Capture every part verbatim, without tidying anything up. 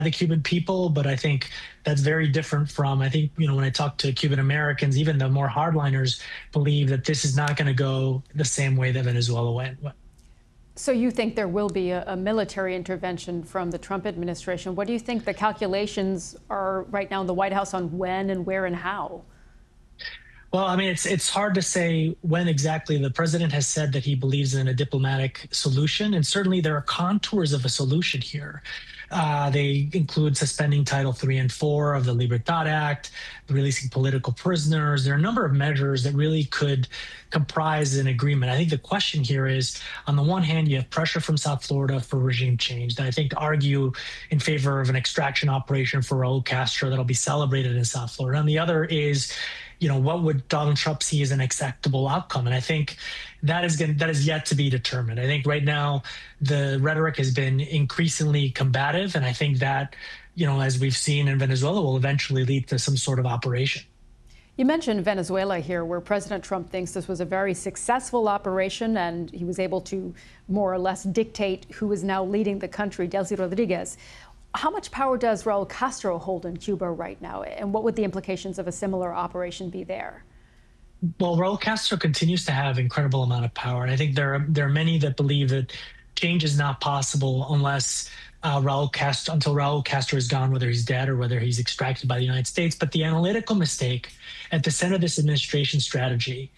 the Cuban people, but I think that's very different from, I think, you know, when I talk to Cuban Americans, even the more hardliners believe that this is not going to go the same way that Venezuela went. So you think there will be a, a military intervention from the Trump administration? What do you think the calculations are right now in the White House on when and where and how? Well, I mean, it's it's hard to say when exactly. The president has said that he believes in a diplomatic solution, and certainly there are contours of a solution here. Uh, they include suspending Title three and four of the Libertad Act, releasing political prisoners. There are a number of measures that really could comprise an agreement. I think the question here is, on the one hand, you have pressure from South Florida for regime change that I think argue in favor of an extraction operation for Raul Castro that'll be celebrated in South Florida. And the other is, you know, what would Donald Trump see as an acceptable outcome? And I think that is going that is yet to be determined. I think right now the rhetoric has been increasingly combative, and I think that, you know, as we've seen in Venezuela, will eventually lead to some sort of operation. You mentioned Venezuela here, where President Trump thinks this was a very successful operation and he was able to more or less dictate who is now leading the country, Delcy Rodriguez. How much power does Raul Castro hold in Cuba right now, and what would the implications of a similar operation be there? Well, Raul Castro continues to have incredible amount of power, and I think there are there are many that believe that change is not possible unless uh, Raul Castro until Raul Castro is gone, whether he's dead or whether he's extracted by the United States. But the analytical mistake at the center of this administration strategy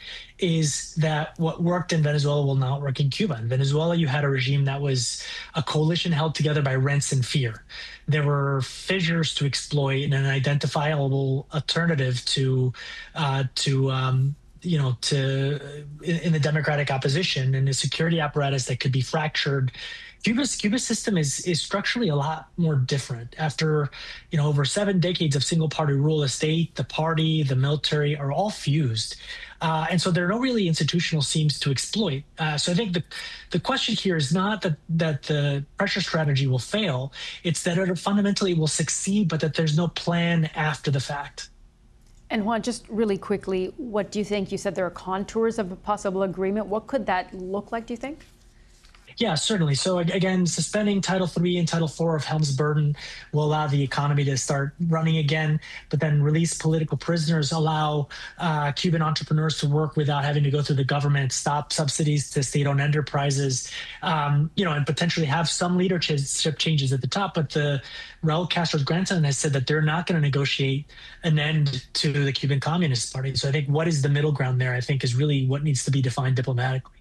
is that what worked in Venezuela will not work in Cuba. In Venezuela, you had a regime that was a coalition held together by rents and fear. There were fissures to exploit and an identifiable alternative to uh, to um, you know, to in, in the democratic opposition and a security apparatus that could be fractured. Cuba's Cuba's system is is structurally a lot more different. After, you know, over seven decades of single party rule, the state, the party, the military are all fused. Uh, and so there are no really institutional seams to exploit. Uh, so I think the the question here is not that that the pressure strategy will fail; it's that it fundamentally will succeed, but that there's no plan after the fact. And Juan, just really quickly, what do you think? You said there are contours of a possible agreement. What could that look like, do you think? Yeah, certainly. So again, suspending Title three and Title four of Helms-Burton will allow the economy to start running again, but then release political prisoners, allow uh, Cuban entrepreneurs to work without having to go through the government, stop subsidies to state-owned enterprises, um, you know, and potentially have some leadership changes at the top. But the Raul Castro's grandson has said that they're not going to negotiate an end to the Cuban Communist Party. So I think what is the middle ground there, I think, is really what needs to be defined diplomatically.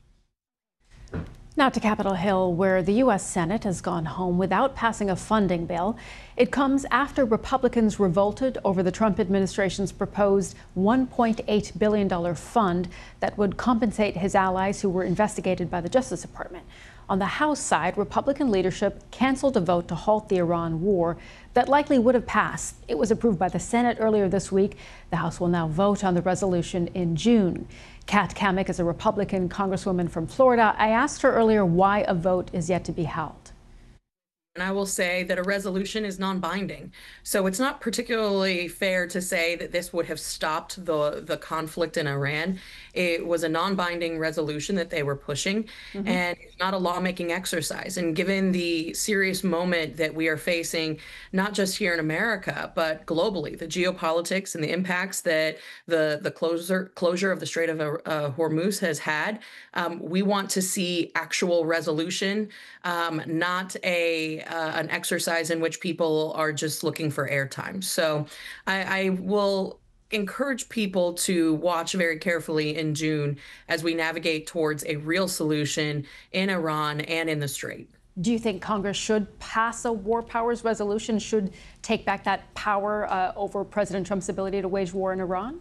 Now to Capitol Hill, where the U S Senate has gone home without passing a funding bill. It comes after Republicans revolted over the Trump administration's proposed one point eight billion dollars fund that would compensate his allies who were investigated by the Justice Department. On the House side, Republican leadership canceled a vote to halt the Iran war that likely would have passed. It was approved by the Senate earlier this week. The House will now vote on the resolution in June. Kat Cammack is a Republican congresswoman from Florida. I asked her earlier why a vote is yet to be held. And I will say that a resolution is non-binding. So it's not particularly fair to say that this would have stopped the, the conflict in Iran. It was a non-binding resolution that they were pushing, mm-hmm. and it's not a lawmaking exercise. And given the serious moment that we are facing, not just here in America, but globally, the geopolitics and the impacts that the, the closure, closure of the Strait of uh, Hormuz has had, um, we want to see actual resolution, um, not a Uh, an exercise in which people are just looking for airtime. So I, I will encourage people to watch very carefully in June as we navigate towards a real solution in Iran and in the Strait. Do you think Congress should pass a war powers resolution, should take back that power uh, over President Trump's ability to wage war in Iran?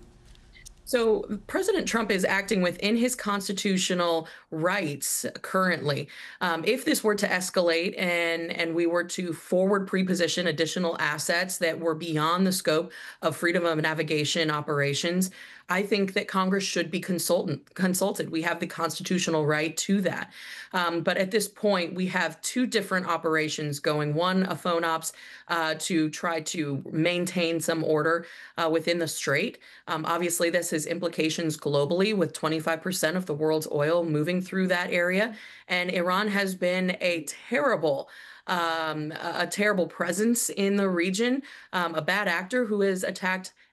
So President Trump is acting within his constitutional rights currently. Um, if this were to escalate and, and we were to forward preposition additional assets that were beyond the scope of freedom of navigation operations, I think that Congress should be consultant, consulted. We have the constitutional right to that. Um, but at this point, we have two different operations going. One, a phone ops uh, to try to maintain some order uh, within the Strait. Um, obviously, this has implications globally with twenty-five percent of the world's oil moving through that area. And Iran has been a terrible um, a, a terrible presence in the region, um, a bad actor who has attacked